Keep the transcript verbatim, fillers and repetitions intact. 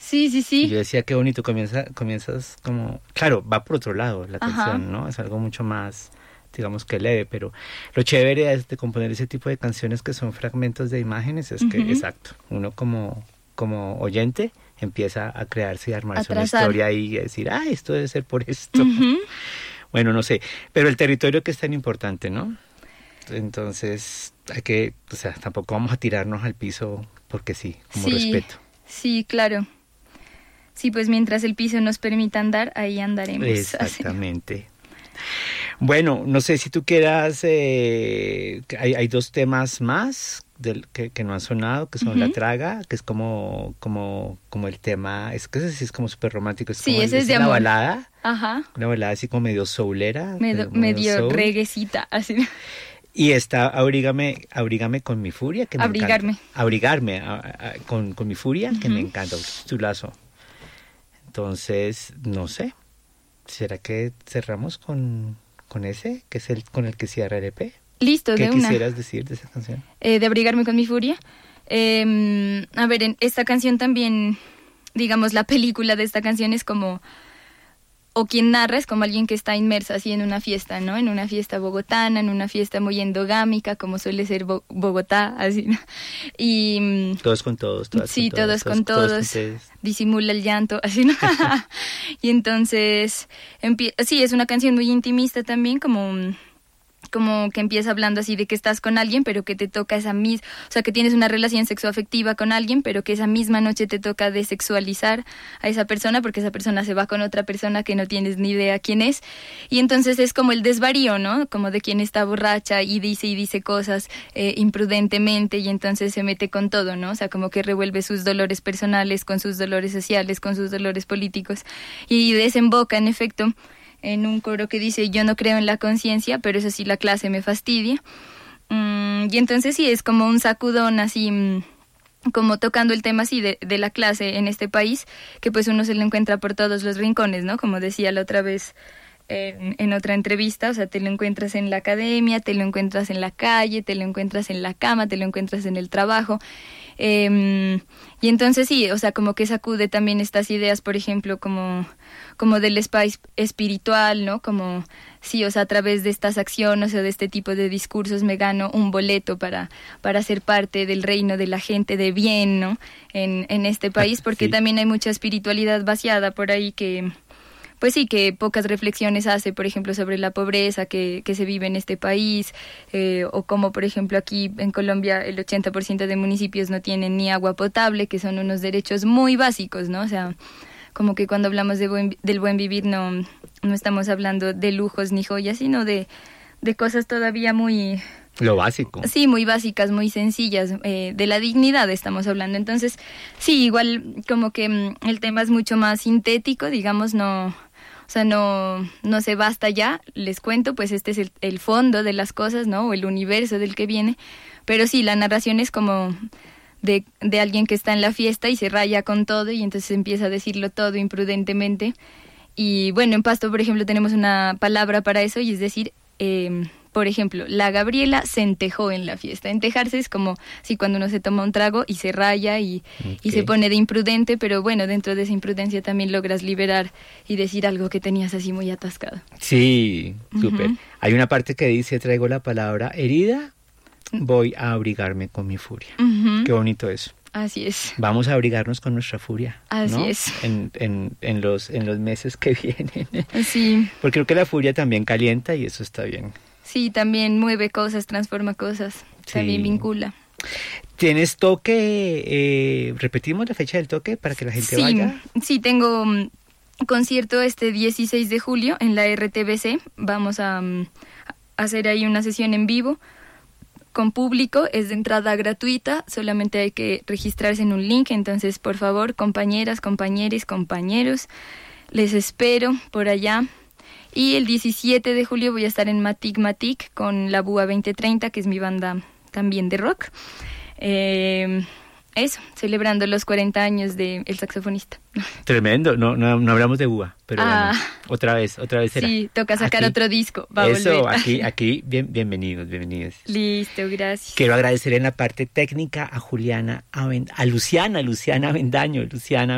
Sí, sí, sí. Y yo decía, qué bonito, comienza, comienzas como... Claro, va por otro lado la Ajá. canción, ¿no? Es algo mucho más, digamos que leve, pero lo chévere es de componer ese tipo de canciones que son fragmentos de imágenes, es que, Ujú. exacto, uno como, como oyente empieza a crearse y a armarse A una trazar. historia y a decir, ah, esto debe ser por esto. Ujú. Bueno, no sé, pero el territorio que es tan importante, ¿no? Entonces, hay que, o sea, tampoco vamos a tirarnos al piso porque sí, como Sí, respeto. sí, claro. Sí, pues mientras el piso nos permita andar, ahí andaremos. Exactamente. Bueno, no sé si tú quieras, eh, hay, hay dos temas más del, que, que no han sonado, que son Ujú. La Traga, que es como, como, como el tema, es que ese sí es como súper romántico, es Sí, como el- ese es de una amor. balada, Ajá. una balada así como medio soulera, Medio, medio, medio soul. reguecita, así. Y está Abrígame, Abrígame con mi furia, que me Abrigarme. encanta. Abrigarme a- a- con, con mi furia, que me Ujú. encanta, chulazo. Entonces, no sé, ¿será que cerramos con, con ese, que es el con el que cierra el E P? Listo, ¿Qué de una. quisieras decir de esa canción? Eh, de abrigarme con mi furia. Eh, a ver, en esta canción también, digamos, la película de esta canción es como, o quien narra es como alguien que está inmersa así en una fiesta, ¿no? En una fiesta bogotana, en una fiesta muy endogámica, como suele ser Bo- Bogotá, así, ¿no? Y... Todos con todos, todas Sí, con todas, todos con todos, todos con ustedes. disimula el llanto, así, ¿no? Y entonces, empie- sí, es una canción muy intimista también, como, como que empieza hablando así de que estás con alguien, pero que te toca esa misma, o sea, que tienes una relación sexoafectiva con alguien, pero que esa misma noche te toca desexualizar a esa persona, porque esa persona se va con otra persona que no tienes ni idea quién es, y entonces es como el desvarío, ¿no? Como de quien está borracha y dice y dice cosas eh, imprudentemente, y entonces se mete con todo, ¿no? O sea, como que revuelve sus dolores personales con sus dolores sociales, con sus dolores políticos, y desemboca, en efecto, en un coro que dice, yo no creo en la conciencia, pero eso sí, la clase me fastidia. Mm, y entonces sí, es como un sacudón así, mm, como tocando el tema así de, de la clase en este país, que pues uno se lo encuentra por todos los rincones, ¿no? Como decía la otra vez en, en otra entrevista, o sea, te lo encuentras en la academia, te lo encuentras en la calle, te lo encuentras en la cama, te lo encuentras en el trabajo. Eh, y entonces sí, o sea, como que sacude también estas ideas, por ejemplo, como, como del espacio espiritual, ¿no? Como, sí, o sea, a través de estas acciones o de este tipo de discursos me gano un boleto para, para ser parte del reino de la gente de bien, ¿no? En, en este país, porque Sí. también hay mucha espiritualidad vaciada por ahí que... Pues sí, que pocas reflexiones hace, por ejemplo, sobre la pobreza que, que se vive en este país, eh, o como, por ejemplo, aquí en Colombia el ochenta por ciento de municipios no tienen ni agua potable, que son unos derechos muy básicos, ¿no? O sea, como que cuando hablamos de buen, del buen vivir no, no estamos hablando de lujos ni joyas, sino de, de cosas todavía muy... Lo básico. Sí, muy básicas, muy sencillas, eh, de la dignidad estamos hablando. Entonces, sí, igual como que mm, el tema es mucho más sintético, digamos, no... O sea, no, no se basta ya, les cuento, pues este es el, el fondo de las cosas, ¿no? O el universo del que viene. Pero sí, la narración es como de, de alguien que está en la fiesta y se raya con todo y entonces empieza a decirlo todo imprudentemente. Y bueno, en Pasto, por ejemplo, tenemos una palabra para eso y es decir... Eh, por ejemplo, la Gabriela se entejó en la fiesta. Entejarse es como si cuando uno se toma un trago y se raya y, Okay. y se pone de imprudente, pero bueno, dentro de esa imprudencia también logras liberar y decir algo que tenías así muy atascado. Sí, súper. Ujú. Hay una parte que dice, traigo la palabra herida, voy a abrigarme con mi furia. Ujú. Qué bonito eso. Así es. Vamos a abrigarnos con nuestra furia, Así ¿no? es. En, en, en, los, en los meses que vienen. Sí, Porque creo que la furia también calienta y eso está bien. sí, también mueve cosas, transforma cosas, también Sí. vincula. ¿Tienes toque? Eh, ¿Repetimos la fecha del toque para que la gente Sí, vaya? sí, tengo mm, concierto este dieciséis de julio en la R T B C. Vamos a mm, hacer ahí una sesión en vivo con público, es de entrada gratuita, solamente hay que registrarse en un link, entonces por favor, compañeras, compañeros, compañeros, les espero por allá. Y el diecisiete de julio voy a estar en Matic Matic con la Búa veinte treinta, que es mi banda también de rock. Eh, eso, celebrando los cuarenta años del saxofonista. Tremendo, no, no, no hablamos de Búa, pero Ah. bueno, otra vez, otra vez será. Sí, toca sacar Aquí. otro disco, va a Eso, volver. aquí, aquí, bien, bienvenidos, bienvenidos. Listo, gracias. Quiero agradecer en la parte técnica a Juliana, Aven- a Luciana, Luciana Avendaño, Luciana